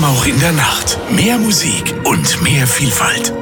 auch in der Nacht. Mehr Musik und mehr Vielfalt.